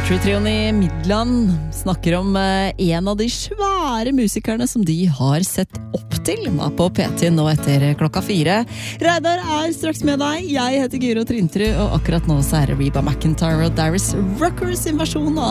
Countrytrioen i Midland snakker om en av de svære musikerne som de har sett opp til på P10 nå etter 4:00. Reidar straks med deg. Jeg heter Gyro Trintru, og akkurat nå så det Reba McEntire og Darius Rucker sin versjon av